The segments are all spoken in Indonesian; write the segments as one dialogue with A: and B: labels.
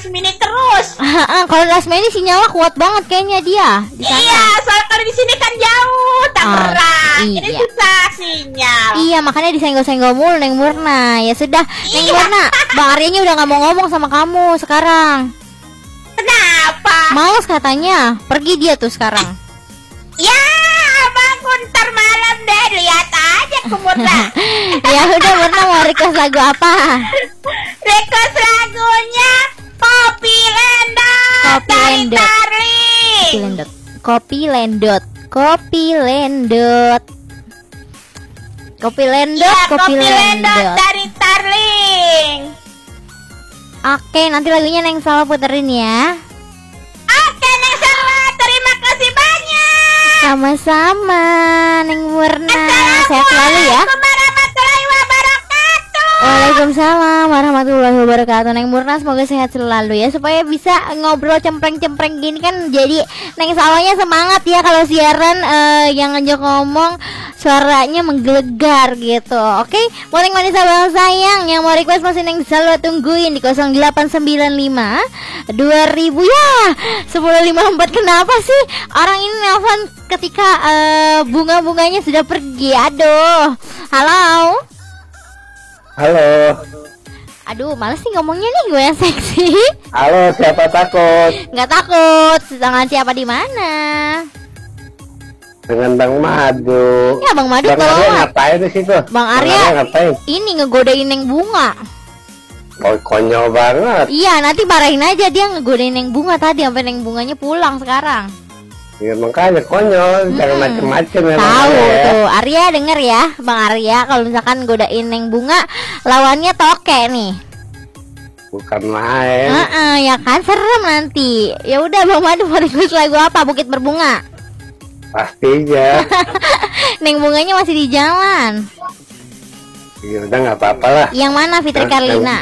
A: Lasmini terus.
B: Kalau Lasmini sinyalnya kuat banget kayaknya dia di sana.
A: Iya, soalnya kalau di sini kan jauh, Tangerang. Ini
B: iya.
A: susah sinyal.
B: Iya, makanya disenggol-senggol mulu Neng Murna. Ya sudah, Neng Murna, Bang Aryanya udah nggak mau ngomong sama kamu sekarang.
A: Kenapa?
B: Males katanya, pergi dia tuh sekarang.
A: Ya, abangku ntar malam deh, lihat aja ke Murna.
B: Ya udah, Murna mau request lagu apa?
A: Request lagunya Kopi Lendot dari
B: Kopi
A: Tarling.
B: Lendot. Kopi Lendot. Kopi Lendot. Kopi Lendot.
A: Ya,
B: Kopi
A: Kopi Lendot
B: Lendot.
A: dari Tarling.
B: Oke, nanti lagunya Neng Salwa puterin ya.
A: Oke, Neng Salwa, terima kasih banyak.
B: Sama-sama, Neng Murna. Sehat selalu ya.
A: Assalamualaikum warahmatullahi wabarakatuh.
B: Waalaikumsalam warahmatullahi wabarakatuh. Neng Murna semoga sehat selalu ya, supaya bisa ngobrol cempreng-cempreng gini kan, jadi Neng Salwanya semangat ya kalau siaran, yang ngajak ngomong suaranya menggelegar gitu. Oke, buat Neng Manisa Bang Sayang yang mau request masih Neng Salwa tungguin di 0895 2000 ya 1054. Kenapa sih orang ini nelfon ketika bunga-bunganya sudah pergi? Aduh. Halo.
C: Halo.
B: Aduh, males sih ngomongnya nih, gue yang seksi.
C: Halo, siapa takut?
B: Nggak takut. Dengan siapa di mana?
C: Dengan Bang Madu.
B: Ya, Bang Madu
C: Bang Arya
B: tolong.
C: ngapain di situ?
B: Bang
C: Arya
B: Arya
C: ngapain?
B: ini ngegodain Neng Bunga.
C: Oh, konyol banget.
B: Iya, nanti marahin aja, dia ngegodain Neng Bunga tadi sampai Neng Bunganya pulang sekarang.
C: Ya makanya konyol, jangan macem-macem ya. Bang
B: Tahu
C: Arya, ya.
B: tuh, Arya denger ya, Bang Arya, kalau misalkan godain Neng Bunga, lawannya toke nih.
C: Bukan main.
B: Ya kan, serem nanti. Ya udah, Bang Madu mau request lagu apa? Bukit Berbunga.
C: Pastinya.
B: Neng Bunganya masih di jalan.
C: Ya udah nggak apa-apa lah.
B: Yang mana, Fitri Karlina?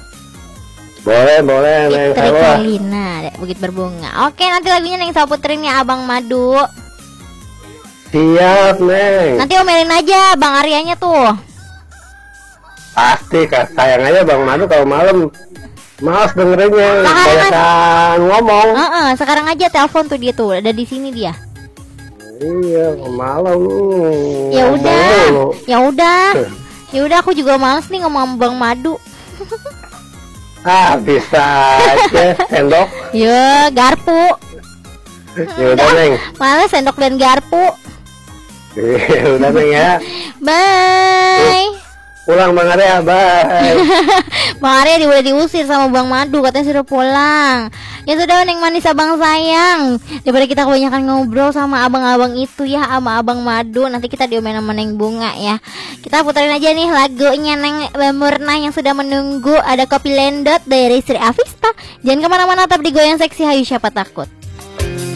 C: Boleh, Neng
B: Fitri
C: Salwa.
B: Karlina, Bukit Berbunga. Oke, nanti lagunya Neng Salwa puterin ya, Abang Madu.
C: Siap, Neng.
B: Nanti omelin aja Bang Aryanya tuh.
C: Pasti, sayang aja Bang Madu kalau malam males dengerinnya, kebanyakan ngomong.
B: Sekarang aja telepon tuh dia tuh, ada di sini dia.
C: Iya, malam.
B: Ya udah, aku juga males nih ngomong sama Bang Madu.
C: Bisa aja sendok.
B: Ya, garpu.
C: Ya udah, Neng.
B: Males sendok dan garpu.
C: Ya udah, Neng ya.
B: Bye.
C: Pulang Bang Arya, bye.
B: Bang Arya udah diusir sama Bang Madu, katanya sudah pulang. Ya sudah, Neng Manisa Bang Sayang, daripada kita kebanyakan ngobrol sama abang-abang itu ya, sama Abang Madu, nanti kita diomelin sama Neng Bunga ya. Kita puterin aja nih lagunya Neng Murna yang sudah menunggu, ada Kopi Lendot dari Sri Avista. Jangan kemana-mana, tetap di Goyang Seksi, hayu siapa takut.